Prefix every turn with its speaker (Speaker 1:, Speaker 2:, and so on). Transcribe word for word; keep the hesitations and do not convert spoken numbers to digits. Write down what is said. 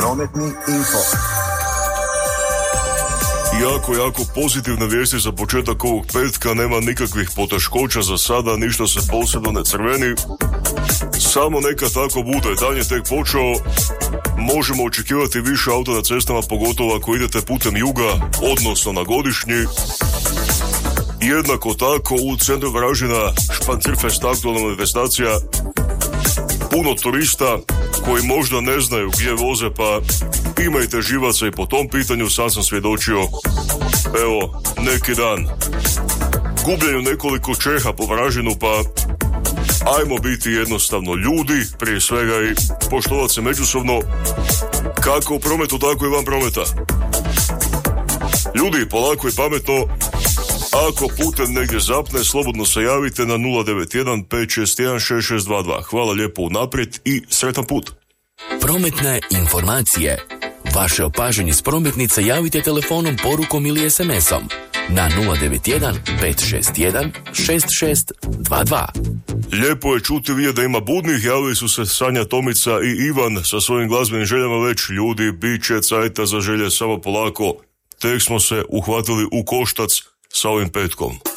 Speaker 1: Prometni info.
Speaker 2: Jako, jako pozitivne vijesti za početak ovog petka, nema nikakvih poteškoća za sada, ništa se posebno ne crveni. Samo neka tako bude, dan je tek počeo, možemo očekivati više auta na cestama, pogotovo ako idete putem juga, odnosno na godišnji. Jednako tako u centru Varaždina Špancirfest, aktualna manifestacija, puno turista koji možda ne znaju gdje voze, pa imajte živaca i po tom pitanju. Sam sam svjedočio, evo, neki dan gubljenju nekoliko Čeha po Varaždinu, pa ajmo biti jednostavno ljudi, prije svega, i poštovati se međusobno, kako u prometu, tako i van prometa. Ljudi, polako i pametno. Ako putem negdje zapne, slobodno se javite na nula devet jedan pet šest jedan šest šest dva dva. Hvala lijepo unaprijed i sretan put.
Speaker 3: Prometne informacije. Vaše opažanje s prometnice javite telefonom, porukom ili es em esom na nula devet jedan pet šest jedan šest šest dva dva.
Speaker 2: Lijepo je čuti, vidjeti da ima budnih, javili su se Sanja, Tomica i Ivan sa svojim glazbenim željama već. Ljudi, bit će cajta za želje, samo polako, tek smo se uhvatili u koštac sa ovim petkom.